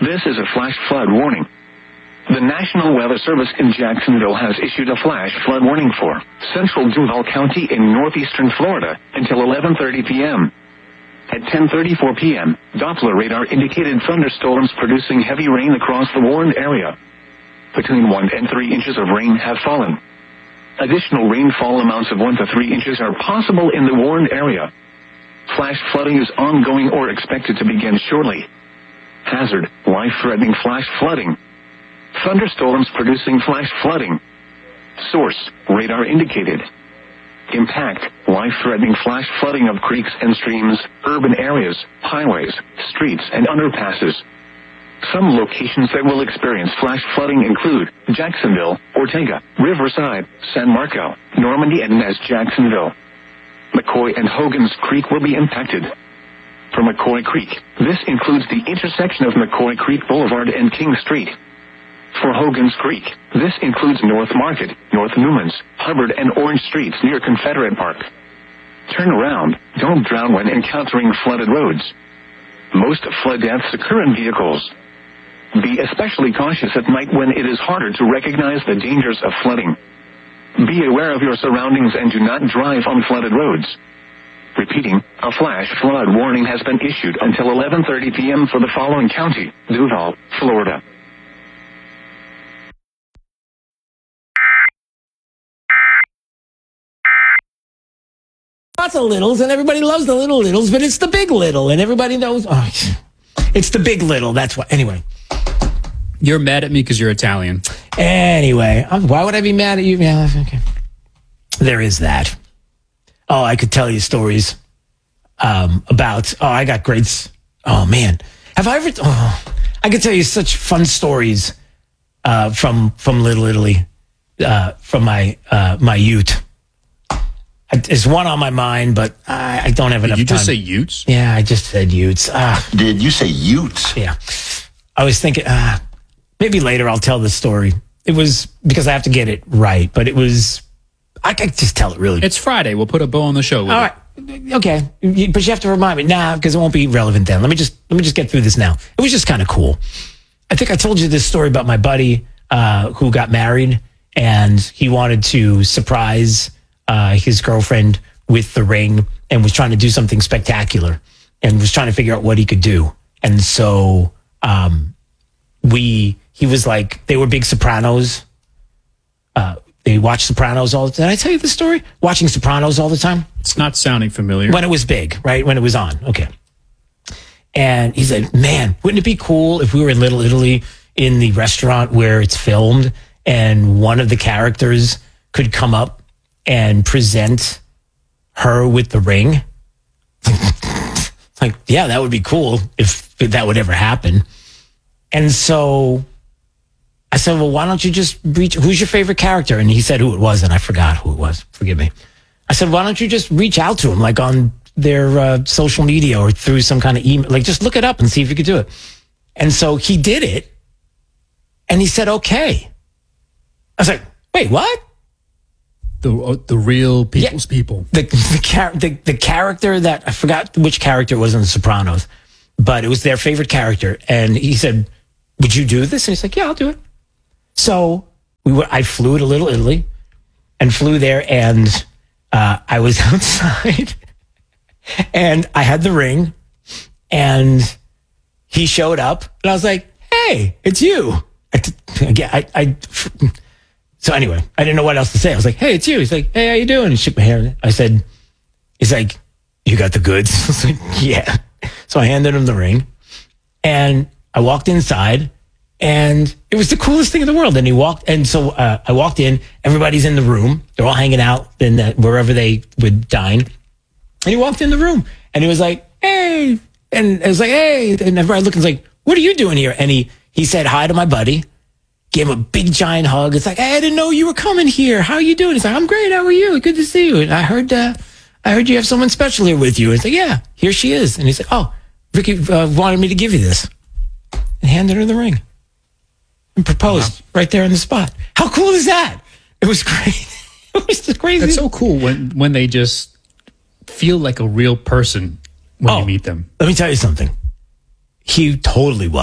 This is a flash flood warning. The National Weather Service in Jacksonville has issued a flash flood warning for central Duval County in northeastern Florida until 11:30 p.m. At 10:34 p.m., Doppler radar indicated thunderstorms producing heavy rain across the warned area. Between 1 and 3 inches of rain have fallen. Additional rainfall amounts of 1 to 3 inches are possible in the warned area. Flash flooding is ongoing or expected to begin shortly. Hazard, life-threatening flash flooding. Thunderstorms producing flash flooding. Source, radar indicated. Impact, life-threatening flash flooding of creeks and streams, urban areas, highways, streets, and underpasses. Some locations that will experience flash flooding include Jacksonville, Ortega, Riverside, San Marco, Normandy, and Nez Jacksonville. McCoy and Hogan's Creek will be impacted. For McCoy Creek, this includes the intersection of McCoy Creek Boulevard and King Street. For Hogan's Creek, this includes North Market, North Newman's, Hubbard, and Orange Streets near Confederate Park. Turn around. Don't drown when encountering flooded roads. Most flood deaths occur in vehicles. Be especially cautious at night when it is harder to recognize the dangers of flooding. Be aware of your surroundings and do not drive on flooded roads. Repeating, a flash flood warning has been issued until 11:30 p.m. for the following county: Duval, Florida. Lots of littles, and everybody loves the littles, but it's the big little, and everybody knows. Oh, it's the big little. That's why. Anyway. You're mad at me because you're Italian. Anyway, why would I be mad at you? Yeah, okay. There is that. Oh, I could tell you stories about. Oh, I got great. Oh man, have I ever? Oh, I could tell you such fun stories from Little Italy, from my youth. There's one on my mind, but I don't have enough time. Did you just say Utes? Yeah, I just said Utes. Did you say Utes? Yeah. I was thinking, maybe later I'll tell the story. It was because I have to get it right, but it was, I can just tell it really. It's Friday. We'll put a bow on the show. All right. Okay. But you have to remind me. Nah, because it won't be relevant then. Let me just get through this now. It was just kind of cool. I think I told you this story about my buddy who got married, and he wanted to surprise his girlfriend with the ring and was trying to do something spectacular and was trying to figure out what he could do. And so he was like, they were big Sopranos. They watched Sopranos all the time. Did I tell you the story? Watching Sopranos all the time? It's not sounding familiar. When it was big, right? When it was on. Okay. And he said, man, wouldn't it be cool if we were in Little Italy in the restaurant where it's filmed and one of the characters could come up and present her with the ring? Like, yeah, that would be cool if that would ever happen. And so I said, well, why don't you just reach, who's your favorite character? And he said who it was, and I forgot who it was. Forgive me. I said, why don't you just reach out to him, like on their social media or through some kind of email? Like, just look it up and see if you could do it. And so he did it, and he said, okay. I was like, wait, what? The real people's people. The character that, I forgot which character it was in The Sopranos, but it was their favorite character. And he said, would you do this? And he's like, yeah, I'll do it. So I flew to Little Italy and flew there, and I was outside and I had the ring, and he showed up, and I was like, hey, it's you. So anyway, I didn't know what else to say. I was like, hey, it's you. He's like, hey, how you doing? He shook my hand. I said, he's like, you got the goods? I was like, yeah. So I handed him the ring, and I walked inside, and it was the coolest thing in the world. And he walked, and so I walked in, everybody's in the room. They're all hanging out in wherever they would dine. And he walked in the room, and he was like, hey. And I was like, hey. And everybody looked and was like, what are you doing here? And he said hi to my buddy, gave him a big giant hug. It's like, hey, I didn't know you were coming here. How are you doing? He's like, I'm great. How are you? Good to see you. And I heard you have someone special here with you. And it's like, yeah, here she is. And he's like, oh, Ricky wanted me to give you this. And handed her the ring. And proposed right there on the spot. How cool is that? It was great. It was just crazy. That's so cool when they just feel like a real person when you meet them. Let me tell you something. He totally was.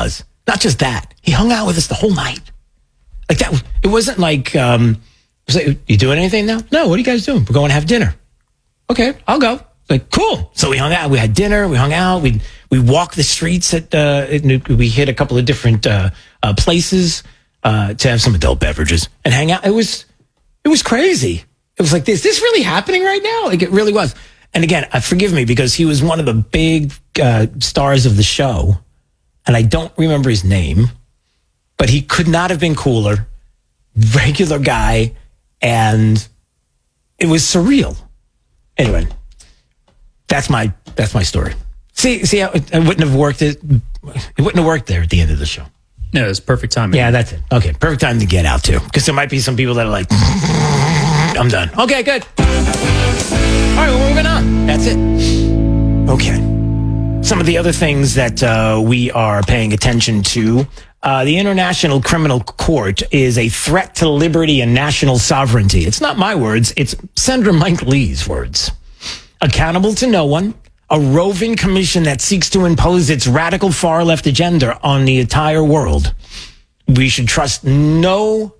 Not just that, he hung out with us the whole night. Like that, it wasn't like, it was like, you doing anything now? No, what are you guys doing? We're going to have dinner. Okay, I'll go. Like, cool. So we hung out, we had dinner, we hung out, we walked the streets we hit a couple of different places to have some adult beverages and hang out. It was crazy. It was like, is this really happening right now? Like, it really was. And again, forgive me because he was one of the big stars of the show, and I don't remember his name, but he could not have been cooler. Regular guy, and it was surreal. Anyway, that's my story. See how it wouldn't have worked. It wouldn't have worked there at the end of the show. No, it's perfect timing. Yeah, that's it. Okay, perfect time to get out too, because there might be some people that are like, I'm done. Okay, good. All right, we're moving on. That's it. Okay. Some of the other things that we are paying attention to. The International Criminal Court is a threat to liberty and national sovereignty. It's not my words. It's Senator Mike Lee's words. Accountable to no one, a roving commission that seeks to impose its radical far-left agenda on the entire world. We should trust them no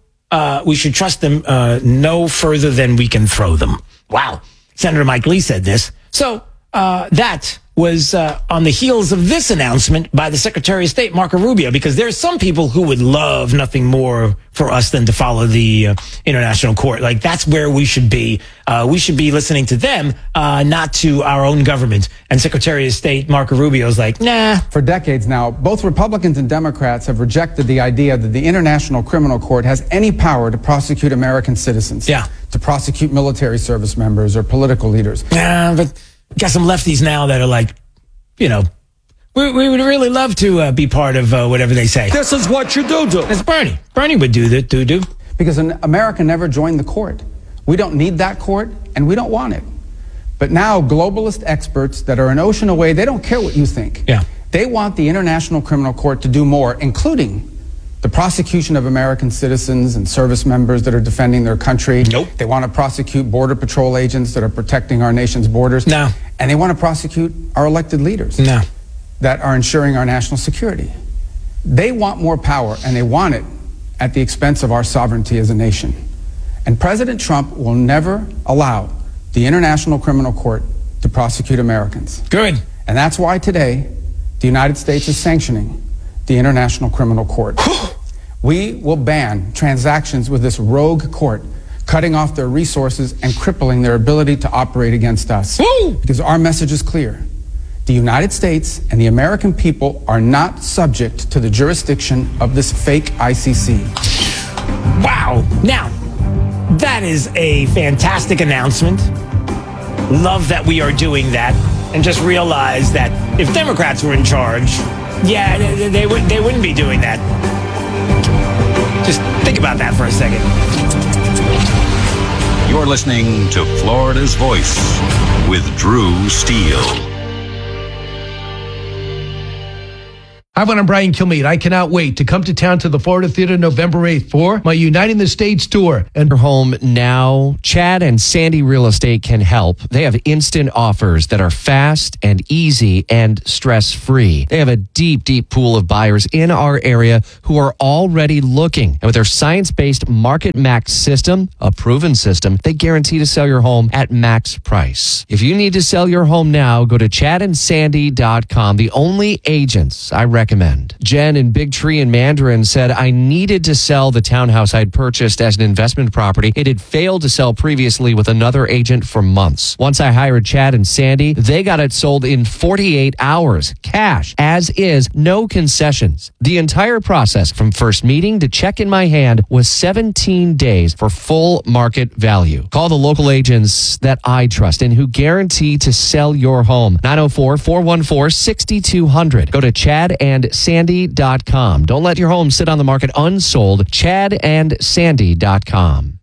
further than we can throw them. Wow. Senator Mike Lee said this. So that was on the heels of this announcement by the Secretary of State, Marco Rubio, because there are some people who would love nothing more for us than to follow the International Court. Like, that's where we should be. We should be listening to them, not to our own government. And Secretary of State Marco Rubio is like, nah. For decades now, both Republicans and Democrats have rejected the idea that the International Criminal Court has any power to prosecute American citizens. Yeah. To prosecute military service members or political leaders. Yeah, but got some lefties now that are like, we would really love to be part of whatever they say. This is what you do. It's Bernie. Bernie would do that, do. Because America never joined the court. We don't need that court, and we don't want it. But now globalist experts that are an ocean away, they don't care what you think. Yeah. They want the International Criminal Court to do more, including the prosecution of American citizens and service members that are defending their country. Nope. They want to prosecute Border Patrol agents that are protecting our nation's borders. No. And they want to prosecute our elected leaders. No. That are ensuring our national security. They want more power, and they want it at the expense of our sovereignty as a nation. And President Trump will never allow the International Criminal Court to prosecute Americans. Good. And that's why today the United States is sanctioning the International Criminal Court. We will ban transactions with this rogue court, cutting off their resources and crippling their ability to operate against us. Woo! Because our message is clear. The United States and the American people are not subject to the jurisdiction of this fake ICC. Wow. Now, that is a fantastic announcement. Love that we are doing that. And just realize that if Democrats were in charge, yeah, they wouldn't be doing that. Just think about that for a second. You're listening to Florida's Voice with Drew Steele. Hi, I'm Brian Kilmeade. I cannot wait to come to town to the Florida Theater November 8th for my Uniting the States tour. And your home now, Chad and Sandy Real Estate can help. They have instant offers that are fast and easy and stress-free. They have a deep, deep pool of buyers in our area who are already looking. And with their science-based Market Max system, a proven system, they guarantee to sell your home at max price. If you need to sell your home now, go to chadandsandy.com. The only agents I recommend. Jen in Big Tree in Mandarin said, I needed to sell the townhouse I'd purchased as an investment property. It had failed to sell previously with another agent for months. Once I hired Chad and Sandy, they got it sold in 48 hours. Cash, as is, no concessions. The entire process from first meeting to check in my hand was 17 days for full market value. Call the local agents that I trust and who guarantee to sell your home. 904-414-6200. Go to chadandsandy.com. Don't let your home sit on the market unsold. chadandsandy.com.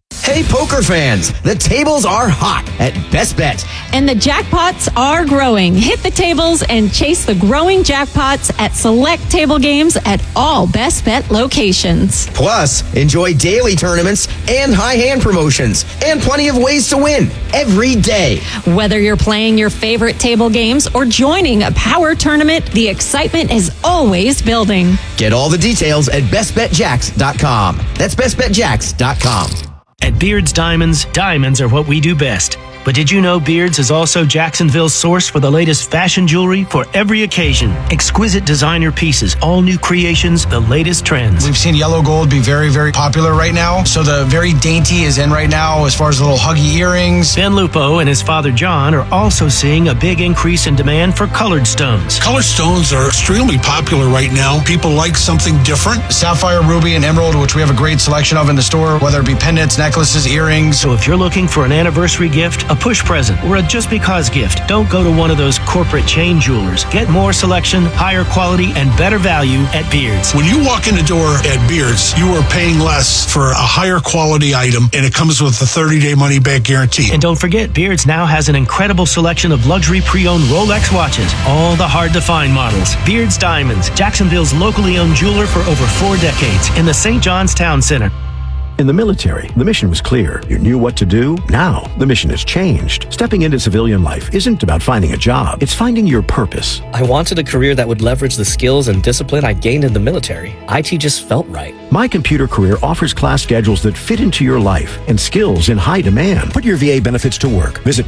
Hey, poker fans, the tables are hot at Best Bet. And the jackpots are growing. Hit the tables and chase the growing jackpots at select table games at all Best Bet locations. Plus, enjoy daily tournaments and high hand promotions and plenty of ways to win every day. Whether you're playing your favorite table games or joining a power tournament, the excitement is always building. Get all the details at bestbetjacks.com. That's bestbetjacks.com. At Beards Diamonds, diamonds are what we do best. But did you know Beards is also Jacksonville's source for the latest fashion jewelry for every occasion? Exquisite designer pieces, all new creations, the latest trends. We've seen yellow gold be very, very popular right now. So the very dainty is in right now as far as the little huggy earrings. Ben Lupo and his father John are also seeing a big increase in demand for colored stones. Colored stones are extremely popular right now. People like something different. Sapphire, ruby, and emerald, which we have a great selection of in the store, whether it be pendants, necklaces, earrings. So if you're looking for an anniversary gift, a push present, or a just because gift, don't go to one of those corporate chain jewelers. Get more selection, higher quality, and better value at Beards. When you walk in the door at Beards, you are paying less for a higher quality item, and it comes with a 30-day money-back guarantee. And don't forget, Beards now has an incredible selection of luxury pre-owned Rolex watches, all the hard-to-find models. Beards Diamonds, Jacksonville's locally owned jeweler for over 4 decades in the St. John's Town Center. In the military, the mission was clear. You knew what to do. Now, the mission has changed. Stepping into civilian life isn't about finding a job. It's finding your purpose. I wanted a career that would leverage the skills and discipline I gained in the military. IT just felt right. My Computer Career offers class schedules that fit into your life and skills in high demand. Put your VA benefits to work. Visit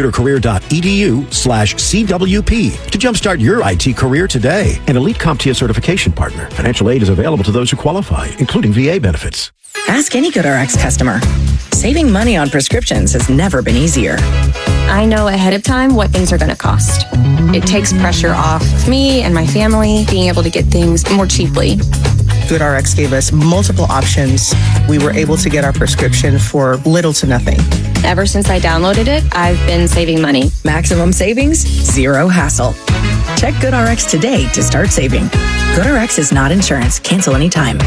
mycomputercareer.edu/CWP to jumpstart your IT career today. An elite CompTIA certification partner. Financial aid is available to those who qualify, including VA benefits. Ask any GoodRx customer. Saving money on prescriptions has never been easier. I know ahead of time what things are going to cost. It takes pressure off me and my family being able to get things more cheaply. GoodRx gave us multiple options. We were able to get our prescription for little to nothing. Ever since I downloaded it, I've been saving money. Maximum savings, zero hassle. Check GoodRx today to start saving. GoodRx is not insurance. Cancel anytime.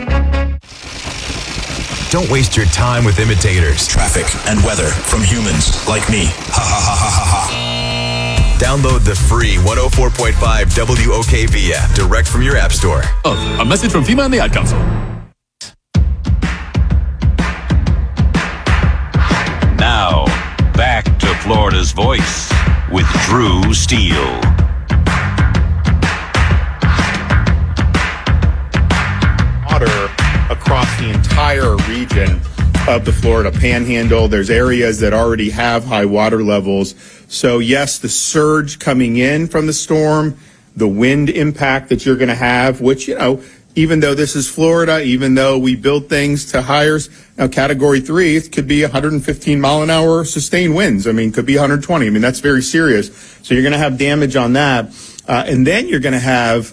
Don't waste your time with imitators. Traffic and weather from humans like me. Ha ha ha ha ha ha. Download the free 104.5 WOKV app direct from your app store. Oh, a message from FEMA and the Ad Council. Now, back to Florida's Voice with Drew Steele. Water across the entire region of the Florida Panhandle. There's areas that already have high water levels. So yes, the surge coming in from the storm, the wind impact that you're going to have, which, even though this is Florida, even though we build things to higher, category 3, it could be 115 mile an hour sustained winds. Could be 120. That's very serious. So you're going to have damage on that. And then you're going to have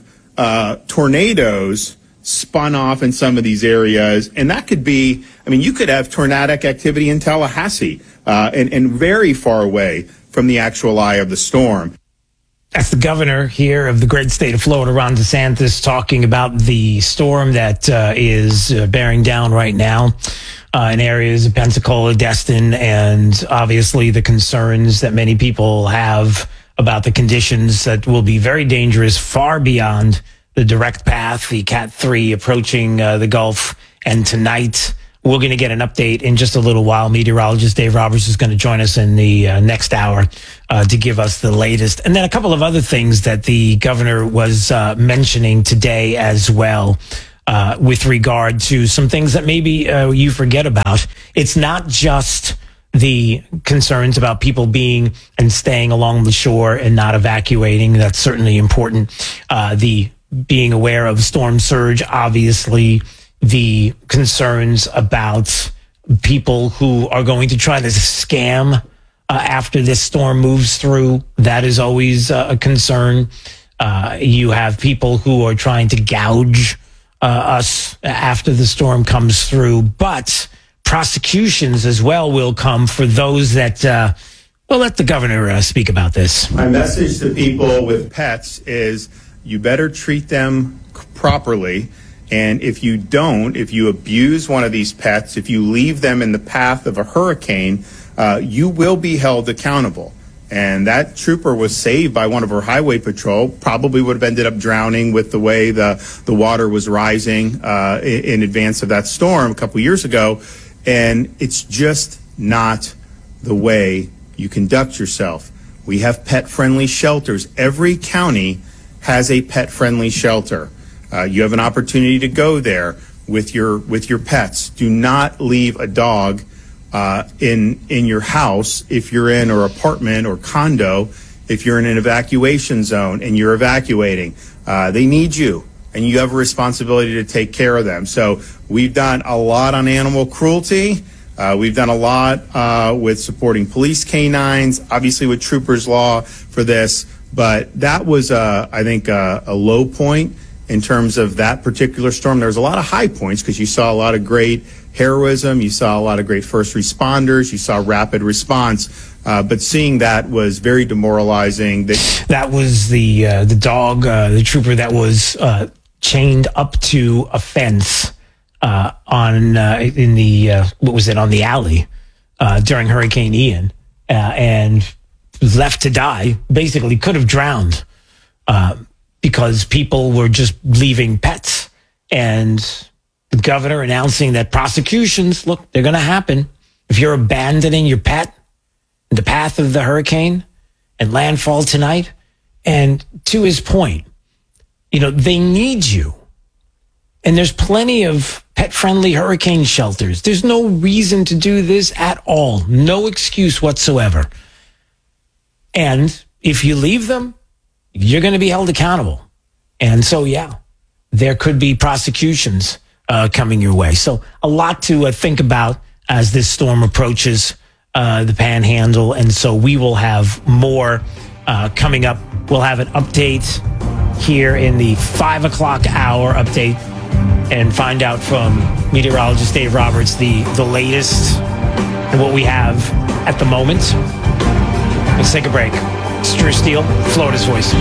tornadoes spun off in some of these areas. And that could be, you could have tornadic activity in Tallahassee and very far away from the actual eye of the storm. That's the governor here of the great state of Florida, Ron DeSantis, talking about the storm that is bearing down right now in areas of Pensacola, Destin, and obviously the concerns that many people have about the conditions that will be very dangerous, far beyond the direct path, the Cat 3 approaching the Gulf. And tonight, we're going to get an update in just a little while. Meteorologist Dave Roberts is going to join us in the next hour to give us the latest. And then a couple of other things that the governor was mentioning today as well with regard to some things that maybe you forget about. It's not just the concerns about people being and staying along the shore and not evacuating. That's certainly important. The being aware of storm surge, obviously, the concerns about people who are going to try to scam after this storm moves through. That is always a concern. You have people who are trying to gouge us after the storm comes through, but prosecutions as well will come for those that, well, let the governor speak about this. My message to people with pets is you better treat them properly And if you don't, if you abuse one of these pets, if you leave them in the path of a hurricane, you will be held accountable. And that trooper was saved by one of our highway patrol, probably would have ended up drowning with the way the water was rising in advance of that storm a couple years ago. And it's just not the way you conduct yourself. We have pet-friendly shelters. Every county has a pet-friendly shelter. You have an opportunity to go there with your pets. Do not leave a dog in your house if you're in or apartment or condo. If you're in an evacuation zone and you're evacuating, they need you, and you have a responsibility to take care of them. So we've done a lot on animal cruelty. We've done a lot with supporting police canines, obviously with Troopers Law for this. But that was, I think, a low point in terms of that particular storm. There was a lot of high points because you saw a lot of great heroism. You saw a lot of great first responders. You saw rapid response. But seeing that was very demoralizing. That was the dog, the trooper that was chained up to a fence on the alley during Hurricane Ian, and left to die. Basically, could have drowned because people were just leaving pets, and the governor announcing that prosecutions, look, they're going to happen if you're abandoning your pet in the path of the hurricane and landfall tonight. And to his point, they need you. And there's plenty of pet-friendly hurricane shelters. There's no reason to do this at all. No excuse whatsoever. And if you leave them, you're going to be held accountable. And so, yeah, there could be prosecutions coming your way. So a lot to think about as this storm approaches the Panhandle. And so we will have more coming up. We'll have an update here in the 5 o'clock hour update and find out from meteorologist Dave Roberts the latest and what we have at the moment. Let's take a break. It's Drew Steele, Florida's Voice.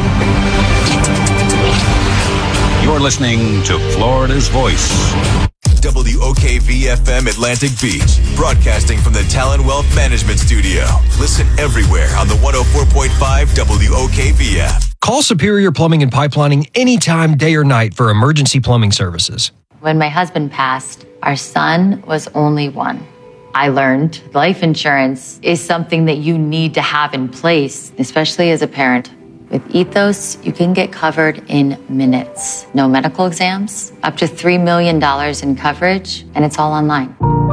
You're listening to Florida's Voice. WOKV-FM Atlantic Beach, broadcasting from the Talon Wealth Management Studio. Listen everywhere on the 104.5 WOKV app. Call Superior Plumbing and Pipelining anytime, day or night, for emergency plumbing services. When my husband passed, our son was only one. I learned life insurance is something that you need to have in place, especially as a parent. With Ethos, you can get covered in minutes. No medical exams, up to $3 million in coverage, and it's all online.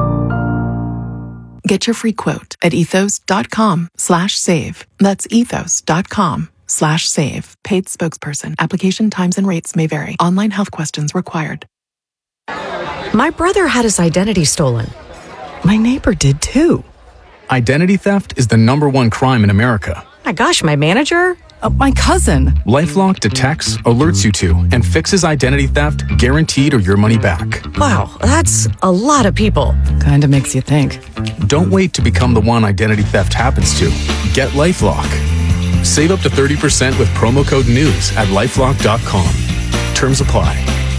Get your free quote at ethos.com/save. That's ethos.com/save. Paid spokesperson. Application times and rates may vary. Online health questions required. My brother had his identity stolen. My neighbor did too. Identity theft is the #1 crime in America. My gosh, my manager? My cousin. LifeLock detects, alerts you to, and fixes identity theft guaranteed or your money back. Wow, that's a lot of people. Kinda makes you think. Don't wait to become the one identity theft happens to. Get LifeLock. Save up to 30% with promo code NEWS at LifeLock.com. Terms apply.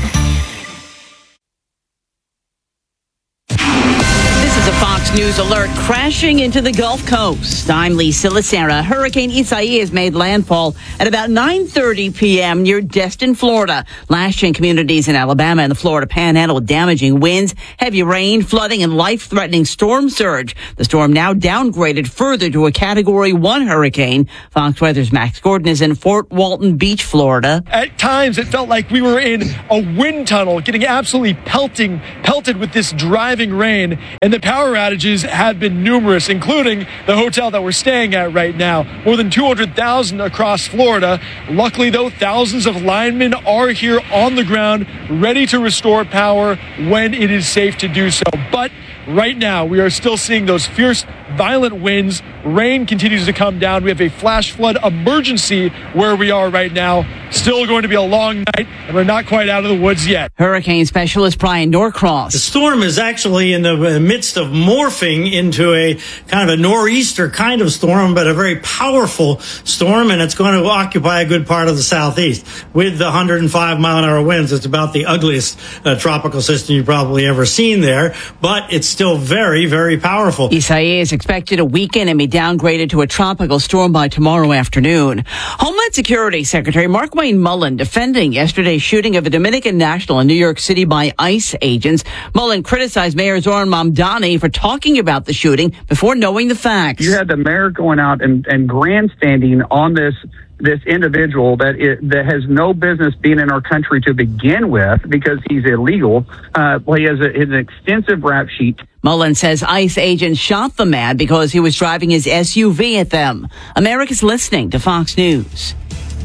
Fox News alert crashing into the Gulf Coast. I'm Lisa Lacera. Hurricane Isaias made landfall at about 9:30 p.m. near Destin, Florida, lashing communities in Alabama and the Florida Panhandle with damaging winds, heavy rain, flooding, and life-threatening storm surge. The storm now downgraded further to a Category 1 hurricane. Fox Weather's Max Gordon is in Fort Walton Beach, Florida. At times, it felt like we were in a wind tunnel, getting absolutely pelted with this driving rain, and the power outages have been numerous, including the hotel that we're staying at right now. More than 200,000 across Florida. Luckily, though, thousands of linemen are here on the ground, ready to restore power when it is safe to do so. But right now, we are still seeing those fierce, violent winds Rain continues to come down. We have a flash flood emergency where we are right now. Still going to be a long night, and we're not quite out of the woods yet. Hurricane specialist Brian Norcross. The storm is actually in the midst of morphing into a kind of a nor'easter kind of storm, but a very powerful storm, and it's going to occupy a good part of the southeast. With the 105-mile-an-hour winds, it's about the ugliest tropical system you've probably ever seen there, but it's still very, very powerful. Isaias is expected to weaken and be downgraded to a tropical storm by tomorrow afternoon. Homeland Security Secretary Mark Wayne Mullen defending yesterday's shooting of a Dominican national in New York City by ICE agents. Mullen criticized Mayor Zoran Mamdani for talking about the shooting before knowing the facts. You had the mayor going out and grandstanding on this individual that has no business being in our country to begin with because he's illegal. He has an extensive rap sheet. Mullen says ICE agents shot the man because he was driving his SUV at them. America's listening to Fox News.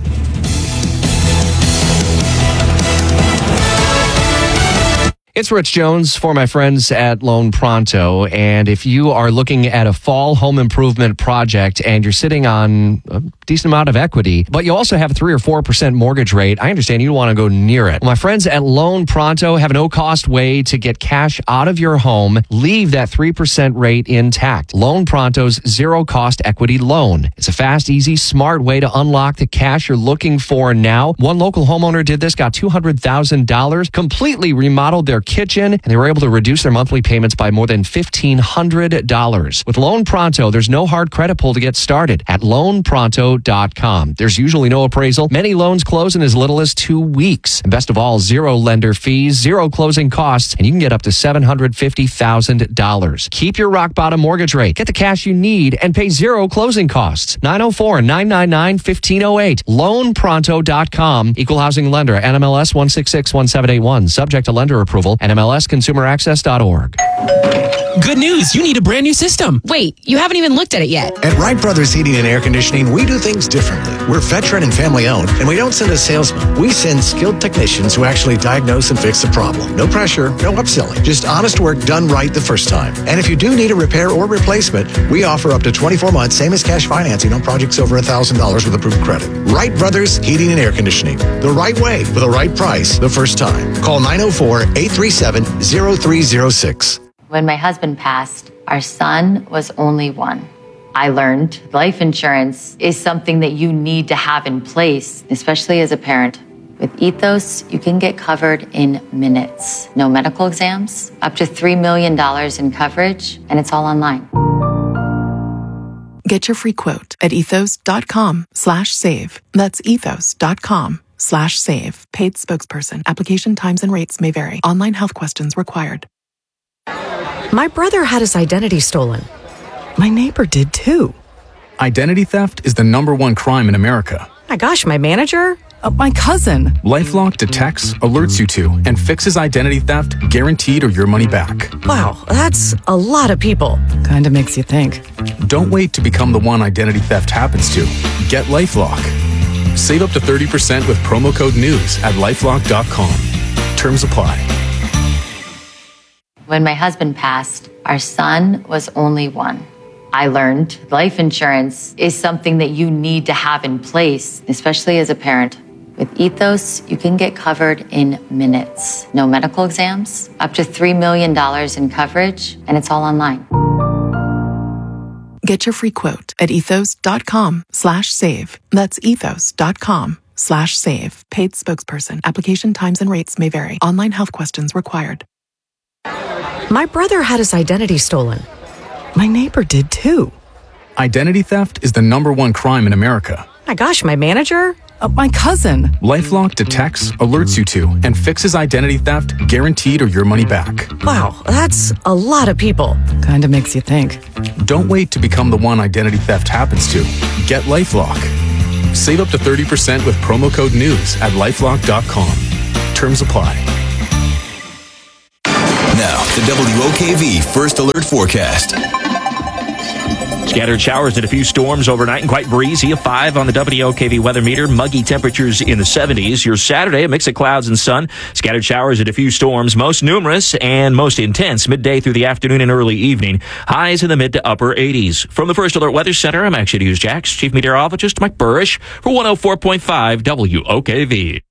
It's Rich Jones for my friends at Loan Pronto. And if you are looking at a fall home improvement project and you're sitting on a decent amount of equity, but you also have a 3 or 4% mortgage rate, I understand you don't want to go near it. My friends at Loan Pronto have a no-cost way to get cash out of your home, leave that 3% rate intact. Loan Pronto's zero-cost equity loan. It's a fast, easy, smart way to unlock the cash you're looking for now. One local homeowner did this, got $200,000, completely remodeled their kitchen, and they were able to reduce their monthly payments by more than $1,500. With Loan Pronto, there's no hard credit pull to get started at loanpronto.com. There's usually no appraisal. Many loans close in as little as 2 weeks. And best of all, zero lender fees, zero closing costs, and you can get up to $750,000. Keep your rock bottom mortgage rate. Get the cash you need and pay zero closing costs. 904-999-1508. Loanpronto.com. Equal housing lender. NMLS 1661781. Subject to lender approval. NMLSconsumeraccess.org. Good news, you need a brand new system. Wait, you haven't even looked at it yet. At Wright Brothers Heating and Air Conditioning, we do things differently. We're veteran and family owned, and we don't send a salesman. We send skilled technicians who actually diagnose and fix the problem. No pressure, no upselling, just honest work done right the first time. And if you do need a repair or replacement, we offer up to 24 months, same as cash financing on projects over $1,000 with approved credit. Wright Brothers Heating and Air Conditioning, the right way for the right price the first time. Call 904-837-0306. When my husband passed, our son was only one. I learned life insurance is something that you need to have in place, especially as a parent. With Ethos, you can get covered in minutes. No medical exams, up to $3 million in coverage, and it's all online. Get your free quote at ethos.com/save. That's ethos.com/save. Paid spokesperson. Application times and rates may vary. Online health questions required. My brother had his identity stolen. My neighbor did too. Identity theft is the #1 crime in America. My gosh, my manager? My cousin. LifeLock detects, alerts you to, and fixes identity theft guaranteed or your money back. Wow, that's a lot of people. Kinda makes you think. Don't wait to become the one identity theft happens to. Get LifeLock. Save up to 30% with promo code NEWS at LifeLock.com. Terms apply. When my husband passed, our son was only one. I learned life insurance is something that you need to have in place, especially as a parent. With Ethos, you can get covered in minutes. No medical exams, up to $3 million in coverage, and it's all online. Get your free quote at ethos.com/save. That's ethos.com/save. Paid spokesperson. Application times and rates may vary. Online health questions required. My brother had his identity stolen. My neighbor did too. Identity theft is the #1 crime in America. My gosh, my manager? My cousin. LifeLock detects, alerts you to, and fixes identity theft guaranteed or your money back. Wow, that's a lot of people. Kinda makes you think. Don't wait to become the one identity theft happens to. Get LifeLock. Save up to 30% with promo code NEWS at LifeLock.com. Terms apply. Now, the WOKV First Alert Forecast. Scattered showers and a few storms overnight and quite breezy. A 5 on the WOKV weather meter. Muggy temperatures in the 70s. Your Saturday, a mix of clouds and sun. Scattered showers and a few storms, most numerous and most intense midday through the afternoon and early evening. Highs in the mid to upper 80s. From the First Alert Weather Center, I'm Action News Jax Chief Meteorologist Mike Burrish for 104.5 WOKV.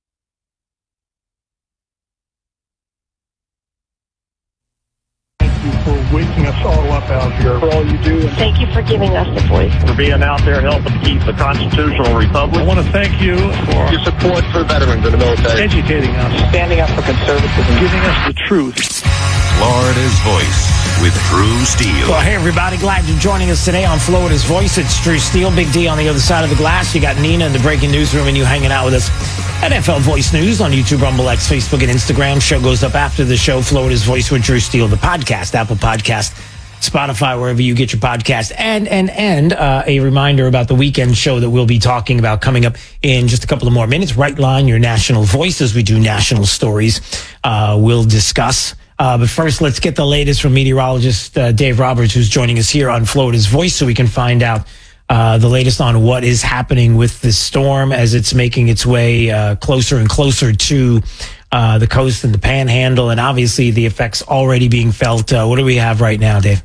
Waking us all up out here for all you do. Thank you for giving us the voice. For being out there helping keep the constitutional republic. I want to thank you for your support for veterans in the military. Educating us. Standing up for conservatism. Giving us the truth. Florida's Voice with Drew Steele. Well, hey, everybody. Glad you're joining us today on Florida's Voice. It's Drew Steele. Big D on the other side of the glass. You got Nina in the breaking newsroom and you hanging out with us. NFL Voice News on YouTube, Rumble X, Facebook, and Instagram. Show goes up after the show. Florida's Voice with Drew Steele, the podcast, Apple Podcast, Spotify, wherever you get your podcast. And a reminder about the weekend show that we'll be talking about coming up in just a couple of more minutes. Right Line, your national voice as we do national stories. We'll discuss. But first, let's get the latest from meteorologist Dave Roberts, who's joining us here on Florida's Voice so we can find out the latest on what is happening with the storm as it's making its way closer and closer to the coast and the panhandle, and obviously the effects already being felt. What do we have right now, Dave?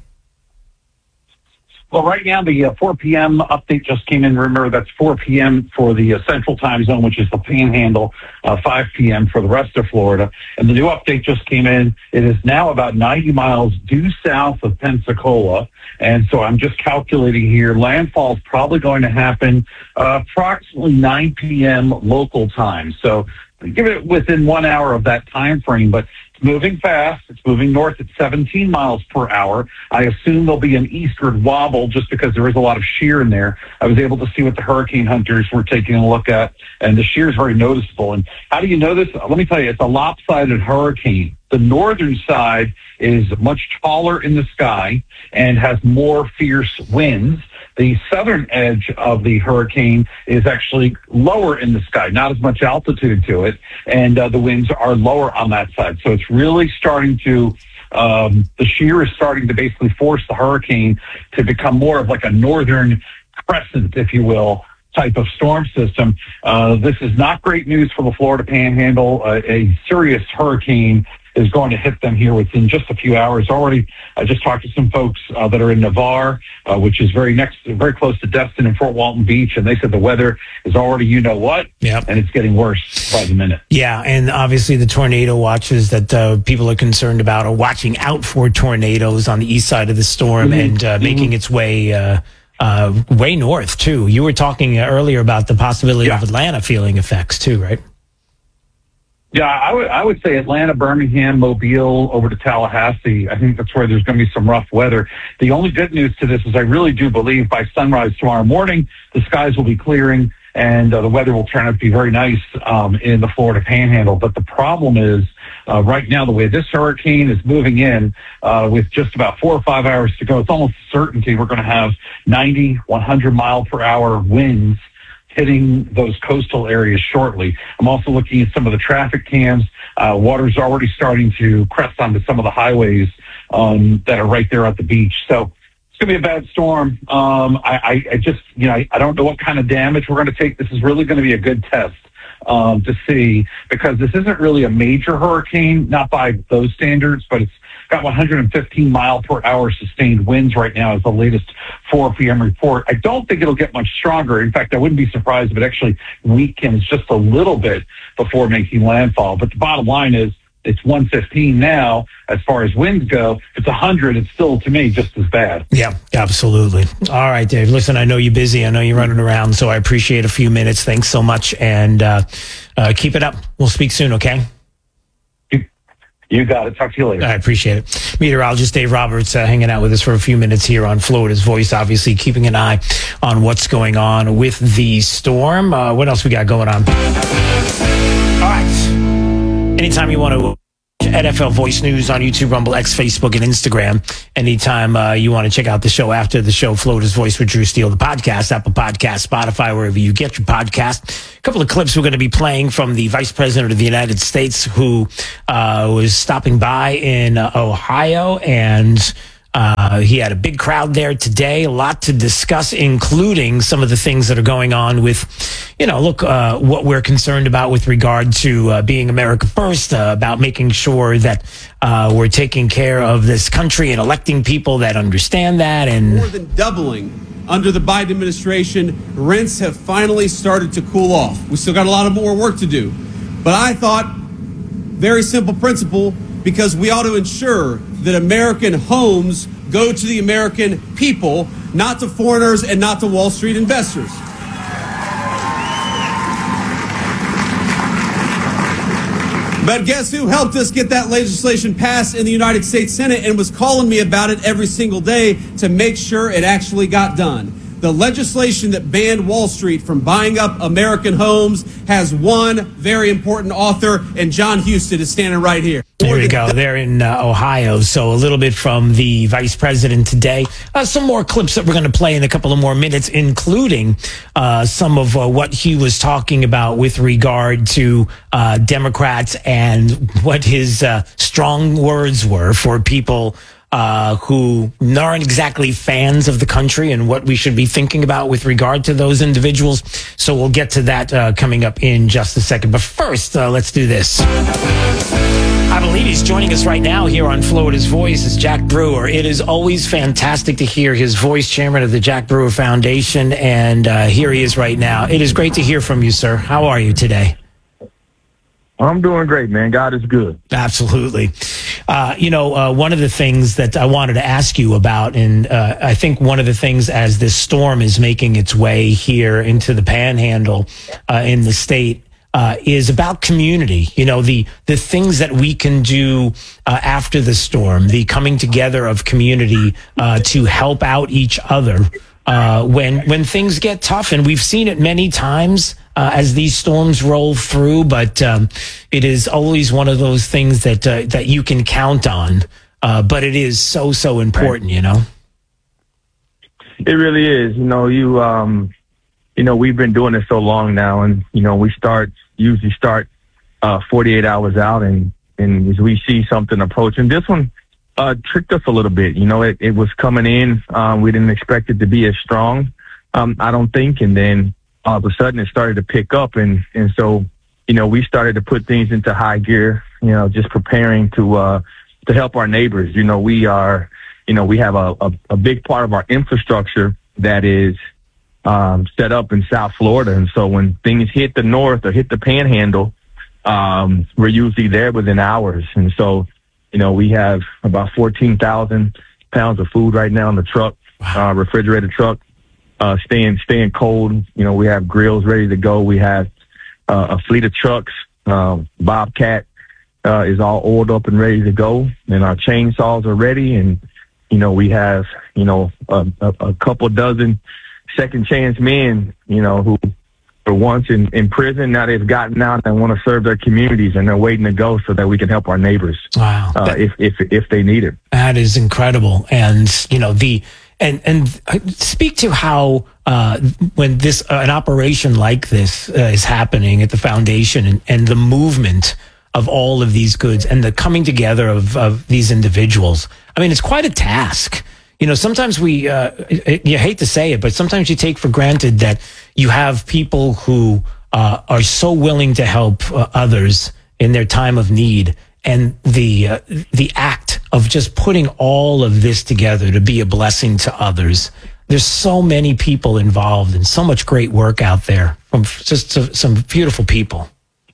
Well, right now, the 4 p.m. update just came in. Remember, that's 4 p.m. for the central time zone, which is the panhandle, 5 p.m. for the rest of Florida. And the new update just came in. It is now about 90 miles due south of Pensacola. And so I'm just calculating here. Landfall is probably going to happen approximately 9 p.m. local time. So give it within 1 hour of that time frame. But moving fast. It's moving north at 17 miles per hour. I assume there'll be an eastward wobble just because there is a lot of shear in there. I was able to see what the hurricane hunters were taking a look at, and the shear is very noticeable. And how do you know this? Let me tell you, it's a lopsided hurricane. The northern side is much taller in the sky and has more fierce winds. The southern edge of the hurricane is actually lower in the sky, not as much altitude to it, and the winds are lower on that side. So it's really starting to, the shear is starting to basically force the hurricane to become more of like a northern crescent, if you will, type of storm system. This is not great news for the Florida Panhandle. A serious hurricane is going to hit them here within just a few hours. Already, I just talked to some folks that are in Navarre, which is very close to Destin and Fort Walton Beach, and they said the weather is already and it's getting worse by the minute. Yeah, and obviously the tornado watches that people are concerned about are watching out for tornadoes on the east side of the storm and making its way way north, too. You were talking earlier about the possibility of Atlanta feeling effects, too, right? Yeah, I would say Atlanta, Birmingham, Mobile, over to Tallahassee. I think that's where there's going to be some rough weather. The only good news to this is I really do believe by sunrise tomorrow morning, the skies will be clearing and the weather will turn out to be very nice in the Florida Panhandle. But the problem is right now, the way this hurricane is moving in with just about 4 or 5 hours to go, it's almost a certainty we're going to have 90, 100 mile per hour winds hitting those coastal areas shortly. I'm also looking at some of the traffic cams. Water's already starting to crest onto some of the highways that are right there at the beach. So it's going to be a bad storm. I just, I don't know what kind of damage we're going to take. This is really going to be a good test to see, because this isn't really a major hurricane, not by those standards, but it's got 115 mile per hour sustained winds right now is the latest 4 p.m. report. I don't think it'll get much stronger. In fact, I wouldn't be surprised if it actually weakens just a little bit before making landfall. But the bottom line is it's 115 now as far as winds go. If it's 100, it's still, to me, just as bad. Yeah, absolutely. All right, Dave. Listen, I know you're busy. I know you're running around, so I appreciate a few minutes. Thanks so much, and keep it up. We'll speak soon, okay? You got it. Talk to you later. I appreciate it. Meteorologist Dave Roberts hanging out with us for a few minutes here on Florida's Voice, obviously keeping an eye on what's going on with the storm. What else we got going on? All right. Anytime you want to NFL Voice News on YouTube, Rumble, X, Facebook, and Instagram. Anytime you want to check out the show after the show, Florida's Voice with Drew Steele, the podcast, Apple Podcast, Spotify, wherever you get your podcast. A couple of clips we're going to be playing from the Vice President of the United States who was stopping by in Ohio and He had a big crowd there today, a lot to discuss, including some of the things that are going on with, what we're concerned about with regard to being America first, about making sure that we're taking care of this country and electing people that understand that. And more than doubling under the Biden administration, rents have finally started to cool off. We still got a lot of more work to do. But I thought, very simple principle, because we ought to ensure that American homes go to the American people, not to foreigners and not to Wall Street investors. But guess who helped us get that legislation passed in the United States Senate and was calling me about it every single day to make sure it actually got done? The legislation that banned Wall Street from buying up American homes has one very important author, and John Husted is standing right here. There you go. They're in Ohio. So a little bit from the vice president today. Some more clips that we're going to play in a couple of more minutes, including some of what he was talking about with regard to Democrats and what his strong words were for people who aren't exactly fans of the country and what we should be thinking about with regard to those individuals. So we'll get to that coming up in just a second. But first, let's do this. I believe he's joining us right now here on Florida's Voice. It's Jack Brewer. It is always fantastic to hear his voice, chairman of the Jack Brewer Foundation. And here he is right now. It is great to hear from you, sir. How are you today? I'm doing great, man. God is good. Absolutely. One of the things that I wanted to ask you about, and I think one of the things as this storm is making its way here into the Panhandle in the state, is about community. The things that we can do after the storm, the coming together of community to help out each other when things get tough. And we've seen it many times as these storms roll through, but it is always one of those things that you can count on. But it is so important, It really is. We've been doing it so long now, and we usually start 48 hours out, and as we see something approaching, this one tricked us a little bit. It was coming in. We didn't expect it to be as strong, I don't think, and then all of a sudden it started to pick up, and so we started to put things into high gear. Just preparing to help our neighbors. We have a big part of our infrastructure that is set up in South Florida. And so when things hit the north or hit the Panhandle, we're usually there within hours. And so, we have about 14,000 pounds of food right now in the truck, refrigerated truck, staying cold. We have grills ready to go. We have a fleet of trucks. Bobcat is all oiled up and ready to go. And our chainsaws are ready. And, we have, a couple dozen second chance men, who were once in prison. Now they've gotten out and want to serve their communities, and they're waiting to go so that we can help our neighbors. Wow. If they need it. That is incredible. And, and speak to how, when an operation like this is happening at the foundation and the movement of all of these goods and the coming together of these individuals. I mean, it's quite a task. Sometimes you hate to say it, but sometimes you take for granted that you have people who are so willing to help others in their time of need. And the act of just putting all of this together to be a blessing to others. There's so many people involved and so much great work out there from just some beautiful people.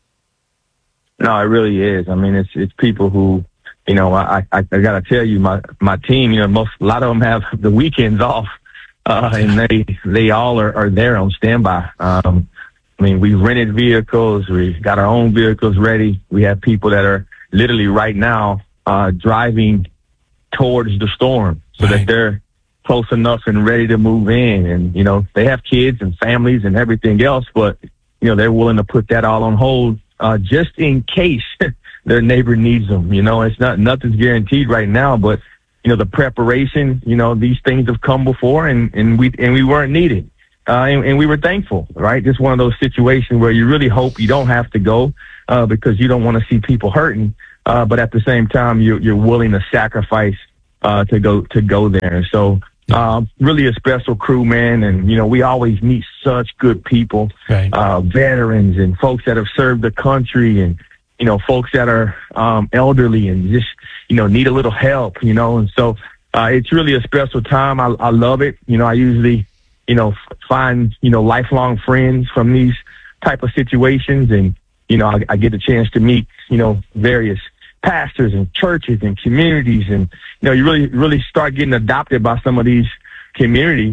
No, it really is. I mean, it's people who, I got to tell you, my team, a lot of them have the weekends off, and they all are there on standby. We rented vehicles. We got our own vehicles ready. We have people that are literally right now driving towards the storm so that they're close enough and ready to move in. And, they have kids and families and everything else, but, they're willing to put that all on hold just in case their neighbor needs them. It's nothing's guaranteed right now, but, the preparation, these things have come before and we weren't needed. And we were thankful, right? Just one of those situations where you really hope you don't have to go because you don't want to see people hurting. But at the same time, you're willing to sacrifice to go there. And so really a special crew, man. And, we always meet such good people, right. Veterans and folks that have served the country and, folks that are elderly and just, need a little help, and so it's really a special time. I love it. I usually, find, lifelong friends from these type of situations. And, I get a chance to meet, various pastors and churches and communities. And, you really start getting adopted by some of these communities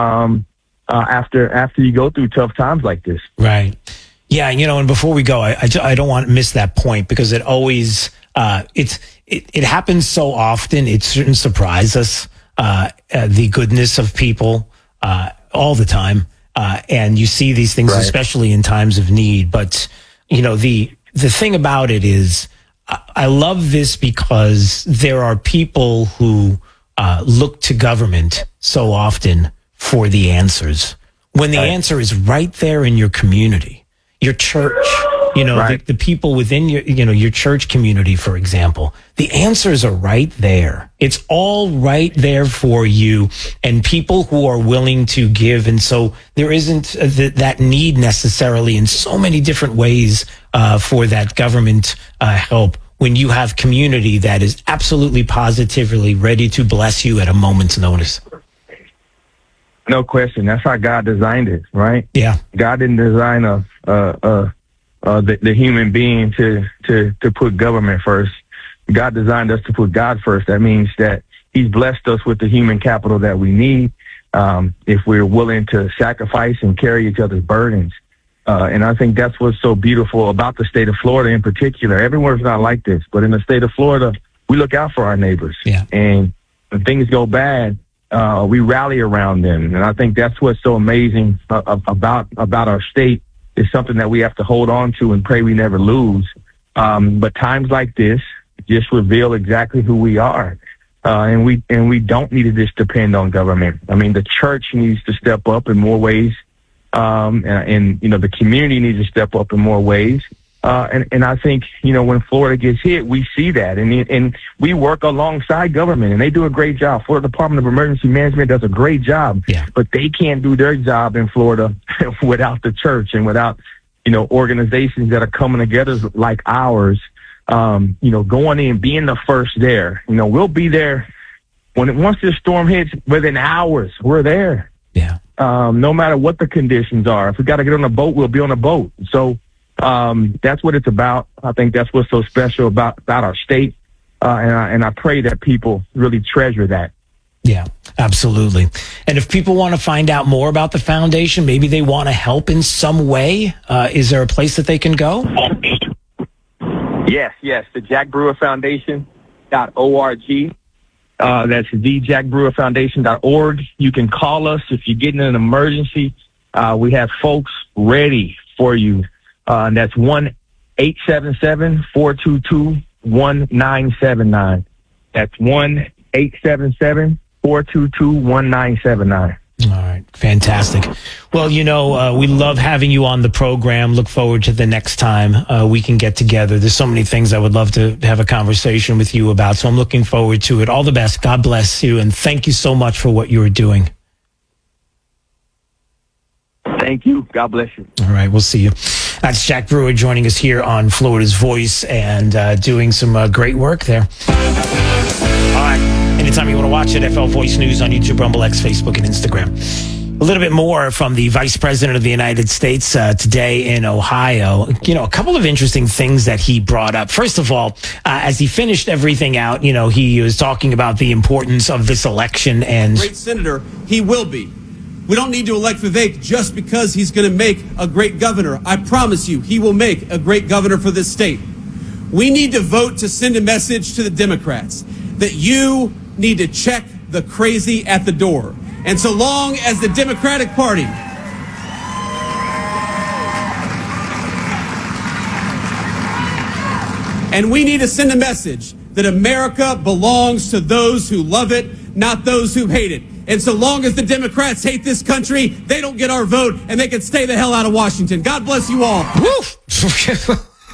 after you go through tough times like this. Right. Yeah. And before we go, I don't want to miss that point because it always, it happens so often. It shouldn't surprise us, the goodness of people, all the time. And you see these things, right. Especially in times of need. But, the thing about it is I love this because there are people who, look to government so often for the answers when the answer is right there in your community, your church, right. the people within your church community, for example. The answers are right there. It's all right there for you and people who are willing to give. And so there isn't that need necessarily in so many different ways for that government help when you have community that is absolutely positively ready to bless you at a moment's notice. No question. That's how God designed it, right? Yeah. God didn't design the human being to put government first. God designed us to put God first. That means that He's blessed us with the human capital that we need if we're willing to sacrifice and carry each other's burdens. And I think that's what's so beautiful about the state of Florida in particular. Everywhere's not like this, but in the state of Florida, we look out for our neighbors. Yeah. And when things go bad, we rally around them. And I think that's what's so amazing about our state. Is something that we have to hold on to and pray we never lose. But times like this just reveal exactly who we are. And we don't need to just depend on government. I mean, the church needs to step up in more ways. And the community needs to step up in more ways. And I think, when Florida gets hit, we see that. And we work alongside government, and they do a great job. Florida Department of Emergency Management does a great job. Yeah. But they can't do their job in Florida without the church and without, organizations that are coming together like ours, going in, being the first there. We'll be there once this storm hits, within hours, we're there. Yeah. No matter what the conditions are. If we got to get on a boat, we'll be on a boat. So, that's what it's about. I think that's what's so special about our state. And I pray that people really treasure that. Yeah, absolutely. And if people want to find out more about the foundation, maybe they want to help in some way, is there a place that they can go? Yes. The Jack Brewer Foundation.org. That's thejackbrewerfoundation.org. You can call us if you're getting an emergency. We have folks ready for you. And that's 1-877-422-1979. That's 1-877-422-1979. All right. Fantastic. Well, we love having you on the program. Look forward to the next time we can get together. There's so many things I would love to have a conversation with you about. So I'm looking forward to it. All the best. God bless you. And thank you so much for what you are doing. Thank you. God bless you. All right. We'll see you. That's Jack Brewer joining us here on Florida's Voice and doing some great work there. All right. Anytime you want to watch it, FL Voice News on YouTube, Rumble, X, Facebook, and Instagram. A little bit more from the Vice President of the United States today in Ohio. A couple of interesting things that he brought up. First of all, as he finished everything out, he was talking about the importance of this election and... Great senator, he will be. We don't need to elect Vivek just because he's going to make a great governor. I promise you, he will make a great governor for this state. We need to vote to send a message to the Democrats that you need to check the crazy at the door. And so long as the Democratic Party and we need to send a message that America belongs to those who love it, not those who hate it. And so long as the Democrats hate this country, they don't get our vote and they can stay the hell out of Washington. God bless you all. Woo!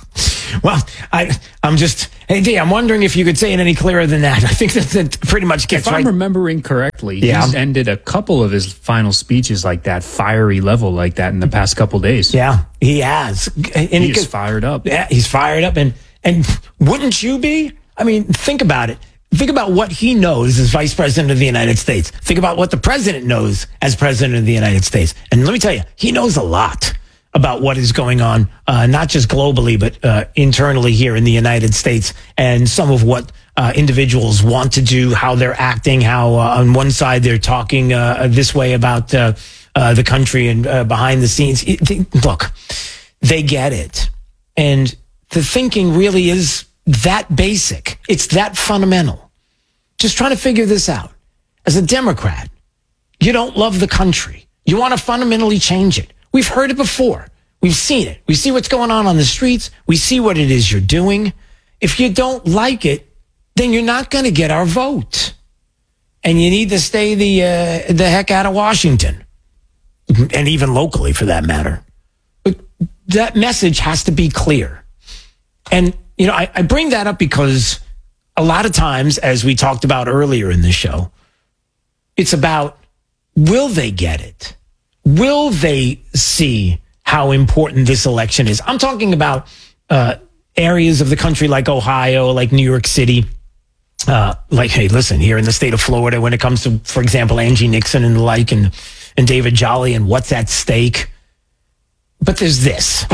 Well, I'm just, hey, D, I'm wondering if you could say it any clearer than that. I think that pretty much gets if right. I'm remembering correctly, Yeah. he's ended a couple of his final speeches like that, fiery level like that in the past couple days. Yeah, he has. And he's fired up. Yeah, he's fired up. And wouldn't you be? I mean, think about it. Think about what he knows as Vice President of the United States. Think about what the President knows as President of the United States. And let me tell you, he knows a lot about what is going on, not just globally, but internally here in the United States, and some of what individuals want to do, how they're acting, how on one side they're talking this way about the country and behind the scenes. Look, they get it. And the thinking really is that basic. It's that fundamental. Just trying to figure this out. As a Democrat, you don't love the country. You want to fundamentally change it. We've heard it before. We've seen it. We see what's going on the streets. We see what it is you're doing. If you don't like it, then you're not going to get our vote. And you need to stay the heck out of Washington. And even locally, for that matter. But that message has to be clear. And, you know, I bring that up because a lot of times, as we talked about earlier in the show, it's about, will they get it? Will they see how important this election is? I'm talking about areas of the country like Ohio, like New York City, like, hey, listen, here in the state of Florida, when it comes to, for example, Angie Nixon and the like, and David Jolly and what's at stake. But there's this.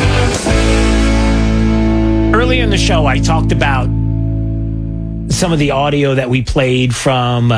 Earlier in the show, I talked about some of the audio that we played from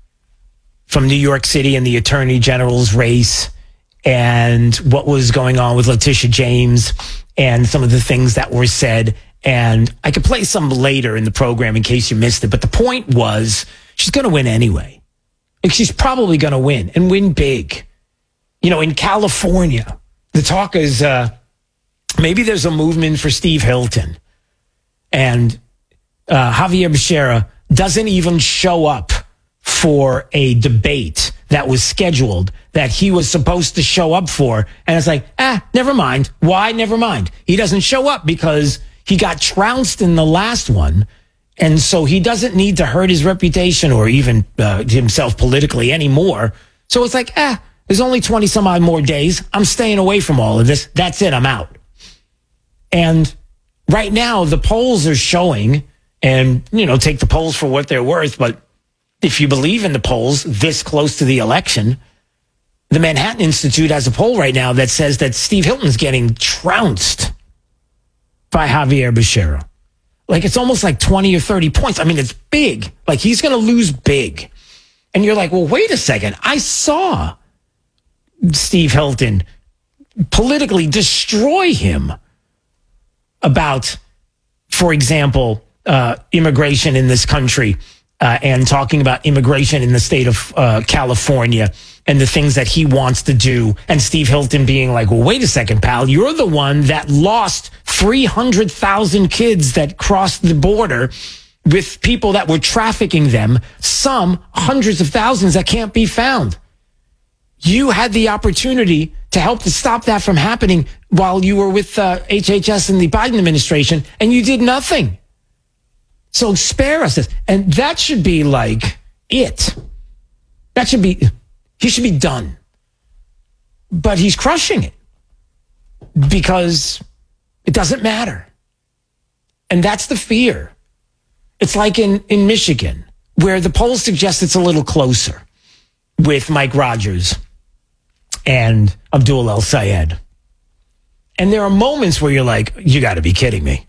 New York City and the Attorney General's race and what was going on with Letitia James and some of the things that were said. And I could play some later in the program in case you missed it. But the point was, she's going to win anyway. Like, she's probably going to win and win big. You know, in California, the talk is maybe there's a movement for Steve Hilton. And Javier Becerra doesn't even show up for a debate that was scheduled that he was supposed to show up for. And it's like, never mind. Why? Never mind. He doesn't show up because he got trounced in the last one. And so he doesn't need to hurt his reputation or even himself politically anymore. So it's like, there's only 20 some odd more days. I'm staying away from all of this. That's it. I'm out. And right now, the polls are showing, and, you know, take the polls for what they're worth, but if you believe in the polls this close to the election, the Manhattan Institute has a poll right now that says that Steve Hilton's getting trounced by Javier Becerra. Like, it's almost like 20 or 30 points. I mean, it's big. Like, he's going to lose big. And you're like, well, wait a second. I saw Steve Hilton politically destroy him about, for example, immigration in this country and talking about immigration in the state of California and the things that he wants to do. And Steve Hilton being like, well, wait a second, pal, you're the one that lost 300,000 kids that crossed the border with people that were trafficking them, some hundreds of thousands that can't be found. You had the opportunity to help to stop that from happening while you were with HHS and the Biden administration, and you did nothing. So spare us this. And that should be like it. That should be, he should be done. But he's crushing it because it doesn't matter. And that's the fear. It's like in Michigan, where the polls suggest it's a little closer with Mike Rogers and Abdul El Sayed. And there are moments where you're like, you got to be kidding me.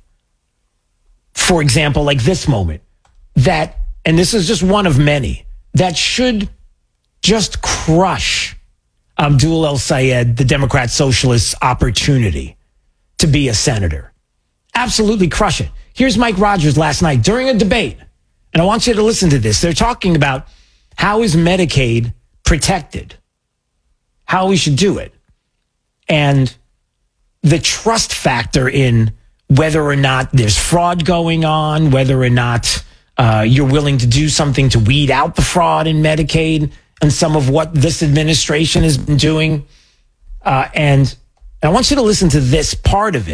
For example, like this moment, that, and this is just one of many, that should just crush Abdul El Sayed, the Democrat Socialist's opportunity to be a senator. Absolutely crush it. Here's Mike Rogers last night during a debate, and I want you to listen to this. They're talking about how is Medicaid protected, how we should do it, and the trust factor in whether or not there's fraud going on, whether or not you're willing to do something to weed out the fraud in Medicaid, and some of what this administration has been doing. And I want you to listen to this part of it,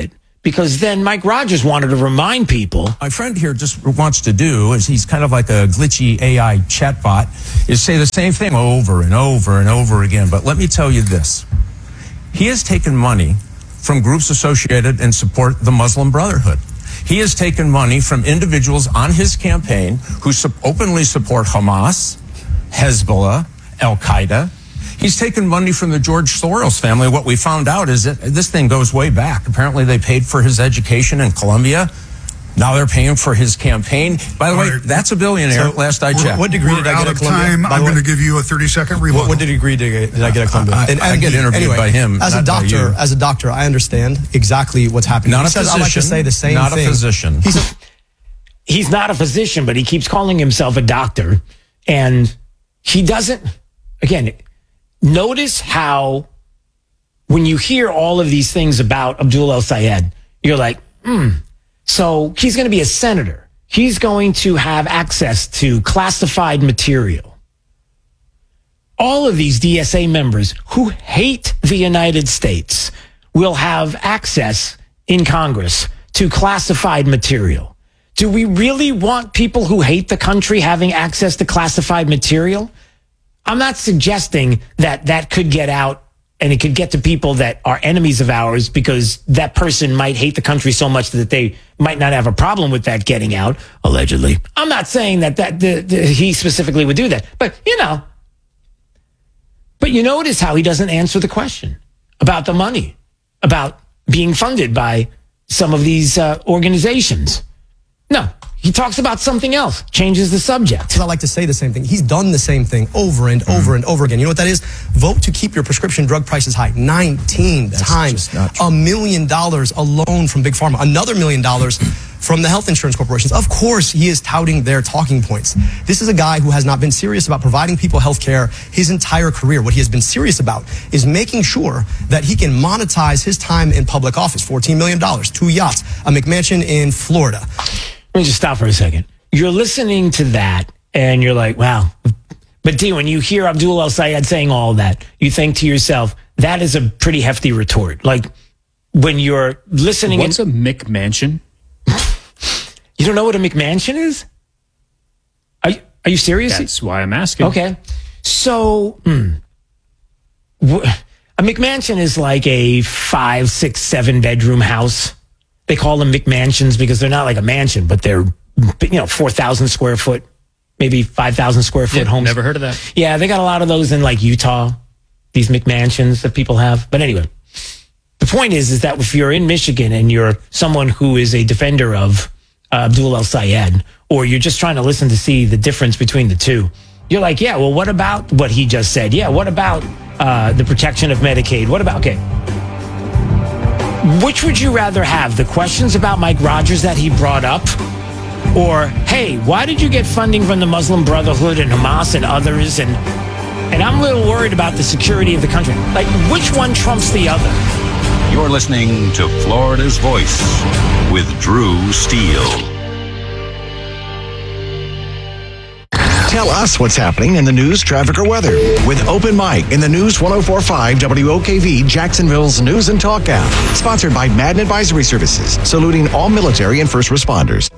because then Mike Rogers wanted to remind people. My friend here just wants to do is he's kind of like a glitchy AI chatbot, is say the same thing over and over and over again. But let me tell you this. He has taken money from groups associated and support the Muslim Brotherhood. He has taken money from individuals on his campaign who openly support Hamas, Hezbollah, Al-Qaeda. He's taken money from the George Soros family. What we found out is that this thing goes way back. Apparently they paid for his education in Columbia. Now they're paying for his campaign. By the way, that's a billionaire, last I checked. What degree did I get at Columbia? I'm going to give you a 30-second rebuttal. What degree did I get at Columbia? I get interviewed by him, As a doctor, I understand exactly what's happening. Not a physician. I like to say the same thing. Not a physician. He's not a physician, but he keeps calling himself a doctor. And he doesn't, again, notice how when you hear all of these things about Abdul El-Sayed, you're like, So he's going to be a senator. He's going to have access to classified material. All of these DSA members who hate the United States will have access in Congress to classified material. Do we really want people who hate the country having access to classified material? I'm not suggesting that could get out and it could get to people that are enemies of ours because that person might hate the country so much that they might not have a problem with that getting out, allegedly. I'm not saying that he specifically would do that, but But you notice how he doesn't answer the question about the money, about being funded by some of these organizations. No. He talks about something else, changes the subject. I like to say the same thing. He's done the same thing over and over and over again. You know what that is? Vote to keep your prescription drug prices high. 19 times. $1 million alone from Big Pharma. Another $1 million from the health insurance corporations. Of course, he is touting their talking points. This is a guy who has not been serious about providing people health care his entire career. What he has been serious about is making sure that he can monetize his time in public office. $14 million, 2 yachts, a McMansion in Florida. Let me just stop for a second. You're listening to that and you're like, wow. But D, when you hear Abdul El-Sayed saying all that, you think to yourself, that is a pretty hefty retort. Like when you're listening. What's a McMansion? You don't know what a McMansion is? Are you serious? That's why I'm asking. Okay. So a McMansion is like a 5, 6, 7 bedroom house. They call them McMansions because they're not like a mansion, but they're 4,000 square foot, maybe 5,000 square foot homes. Never heard of that. Yeah, they got a lot of those in like Utah, these McMansions that people have. But anyway, the point is that if you're in Michigan and you're someone who is a defender of Abdul El-Sayed, or you're just trying to listen to see the difference between the two, you're like, yeah, well, what about what he just said? Yeah, what about the protection of Medicaid? What about, okay. Which would you rather have? The questions about Mike Rogers that he brought up? Or, hey, why did you get funding from the Muslim Brotherhood and Hamas and others? And I'm a little worried about the security of the country. Like, which one trumps the other? You're listening to Florida's Voice with Drew Steele. Tell us what's happening in the news, traffic, or weather with Open Mic in the News 104.5 WOKV Jacksonville's News and Talk app. Sponsored by Madden Advisory Services, saluting all military and first responders.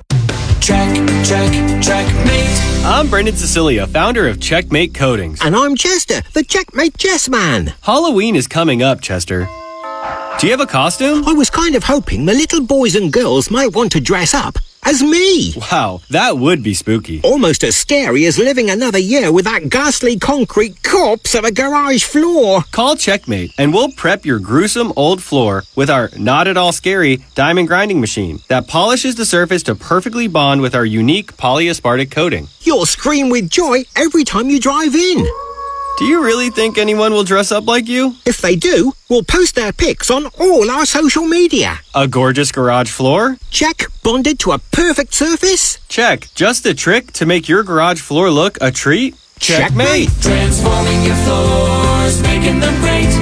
Checkmate. I'm Brendan Cecilia, founder of Checkmate Coatings. And I'm Chester, the Checkmate Chess Man. Halloween is coming up, Chester. Do you have a costume? I was kind of hoping the little boys and girls might want to dress up as me. Wow, that would be spooky. Almost as scary as living another year with that ghastly concrete corpse of a garage floor. Call Checkmate and we'll prep your gruesome old floor with our not at all scary diamond grinding machine that polishes the surface to perfectly bond with our unique polyaspartic coating. You'll scream with joy every time you drive in. Do you really think anyone will dress up like you? If they do, we'll post their pics on all our social media. A gorgeous garage floor? Check. Bonded to a perfect surface? Check. Just a trick to make your garage floor look a treat? Checkmate. Transforming your floors, making them great.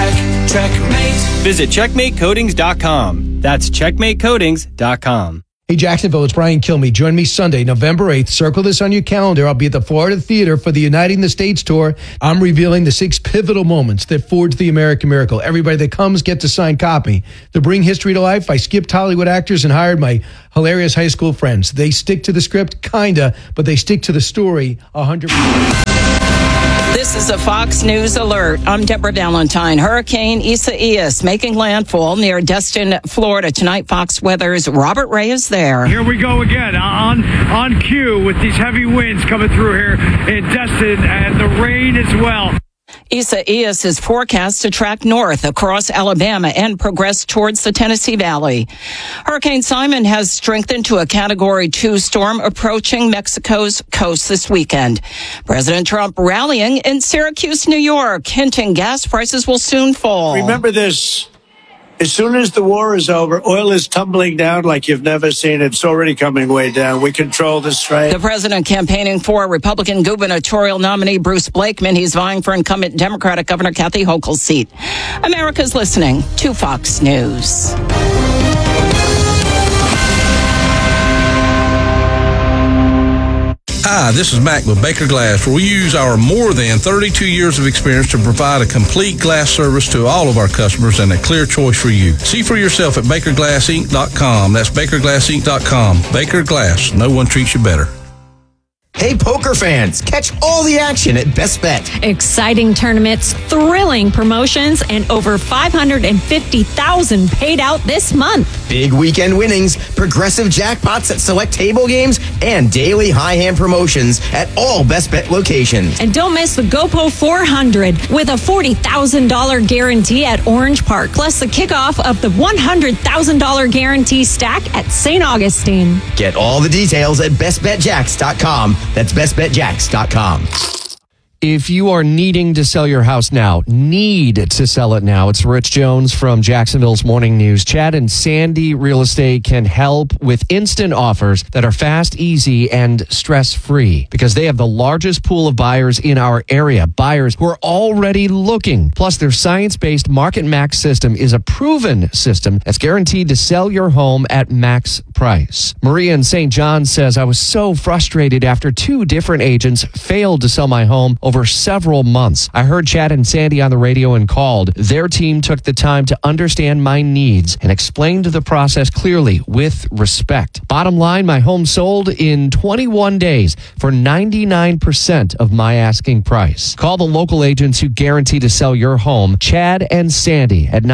Checkmate. Visit checkmatecoatings.com. That's checkmatecoatings.com. Hey, Jacksonville, it's Brian Kilmeade. Join me Sunday, November 8th. Circle this on your calendar. I'll be at the Florida Theater for the Uniting the States tour. I'm revealing the 6 pivotal moments that forged the American miracle. Everybody that comes gets a signed copy. To bring history to life, I skipped Hollywood actors and hired my hilarious high school friends. They stick to the script, kinda, but they stick to the story 100%. This is a Fox News alert. I'm Deborah Valentine. Hurricane Isaias making landfall near Destin, Florida. Tonight, Fox Weather's Robert Ray is there. Here we go again on cue with these heavy winds coming through here in Destin and the rain as well. Isaias is forecast to track north across Alabama and progress towards the Tennessee Valley. Hurricane Simon has strengthened to a Category 2 storm approaching Mexico's coast this weekend. President Trump rallying in Syracuse, New York, hinting gas prices will soon fall. Remember this. As soon as the war is over, oil is tumbling down like you've never seen. It's already coming way down. We control the strain. The president campaigning for Republican gubernatorial nominee Bruce Blakeman. He's vying for incumbent Democratic Governor Kathy Hochul's seat. America's listening to Fox News. Hi, this is Mac with Baker Glass, where we use our more than 32 years of experience to provide a complete glass service to all of our customers and a clear choice for you. See for yourself at BakerGlassInc.com. That's BakerGlassInc.com. Baker Glass. No one treats you better. Hey, poker fans, catch all the action at Best Bet. Exciting tournaments, thrilling promotions, and over $550,000 paid out this month. Big weekend winnings, progressive jackpots at select table games, and daily high hand promotions at all Best Bet locations. And don't miss the GoPro 400 with a $40,000 guarantee at Orange Park, plus the kickoff of the $100,000 guarantee stack at St. Augustine. Get all the details at bestbetjacks.com. That's bestbetjacks.com. If you are needing to sell your house now, need to sell it now, it's Rich Jones from Jacksonville's Morning News. Chad and Sandy Real Estate can help with instant offers that are fast, easy, and stress-free because they have the largest pool of buyers in our area, buyers who are already looking. Plus, their science-based Market Max system is a proven system that's guaranteed to sell your home at max price. Maria in St. John says, I was so frustrated after 2 different agents failed to sell my home over several months. I heard Chad and Sandy on the radio and called. Their team took the time to understand my needs and explained the process clearly with respect. Bottom line, my home sold in 21 days for 99% of my asking price. Call the local agents who guarantee to sell your home, Chad and Sandy, at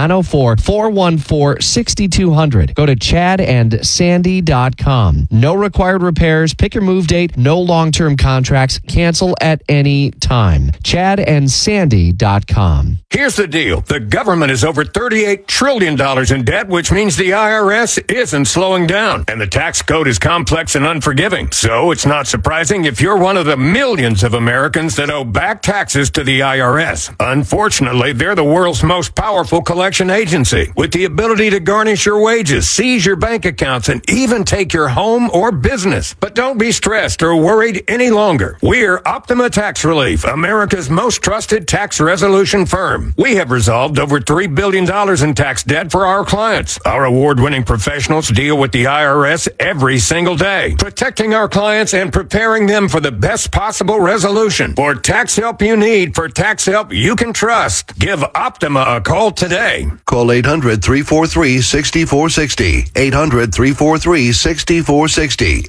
904-414-6200. Go to chadandsandy.com. No required repairs. Pick your move date. No long-term contracts. Cancel at any time. chadandsandy.com. Here's the deal. The government is over $38 trillion in debt, which means the IRS isn't slowing down. And the tax code is complex and unforgiving. So it's not surprising if you're one of the millions of Americans that owe back taxes to the IRS. Unfortunately, they're the world's most powerful collection agency, with the ability to garnish your wages, seize your bank accounts, and even take your home or business. But don't be stressed or worried any longer. We're Optima Tax Relief, America's most trusted tax resolution firm. We have resolved over $3 billion in tax debt for our clients. Our award-winning professionals deal with the IRS every single day, protecting our clients and preparing them for the best possible resolution. For tax help you need, for tax help you can trust, give Optima a call today. Call 800-343-6460. 800-343-6460.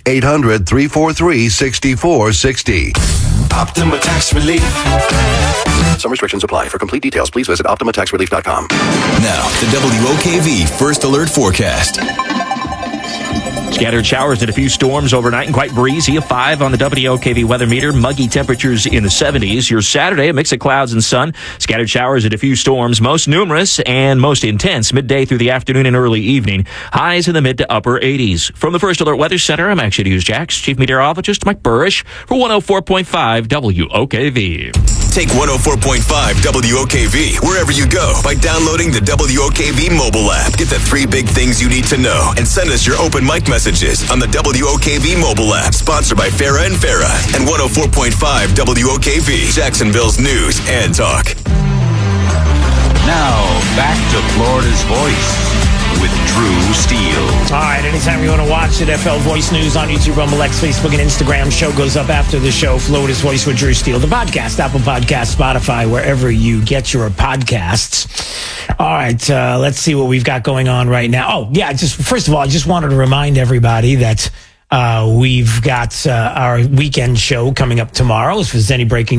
800-343-6460. Optima Tax Relief. Some restrictions apply. For complete details, please visit OptimaTaxRelief.com. Now, the WOKV First Alert Forecast. Scattered showers and a few storms overnight and quite breezy. A 5 on the WOKV weather meter. Muggy temperatures in the 70s. Your Saturday, a mix of clouds and sun. Scattered showers and a few storms. Most numerous and most intense midday through the afternoon and early evening. Highs in the mid to upper 80s. From the First Alert Weather Center, I'm Action News Jax Chief Meteorologist Mike Burrish for 104.5 WOKV. Take 104.5 WOKV wherever you go by downloading the WOKV mobile app. Get the 3 big things you need to know and send us your open mic messages on the WOKV mobile app. Sponsored by Farah and Farah and 104.5 WOKV, Jacksonville's news and talk. Now, Back to Florida's Voice with Drew Steele. All right, anytime you want to watch it, FL Voice News on YouTube, Rumble X, Facebook, and Instagram. Show goes up after the show. Florida's Voice with Drew Steele. The podcast, Apple Podcasts, Spotify, wherever you get your podcasts. All right, let's see what we've got going on right now. Oh, yeah, first of all, I just wanted to remind everybody that we've got our weekend show coming up tomorrow. If there's any breaking